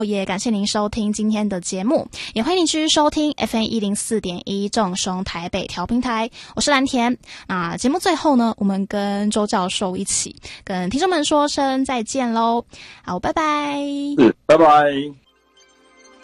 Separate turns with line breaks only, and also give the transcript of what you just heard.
也感谢您收听今天的节目，也欢迎您继续收听 FM104.1 正声台北调频台，我是蓝田。那节目最后呢，我们跟周教授一起跟听众们说声再见喽。好，拜拜。
拜拜。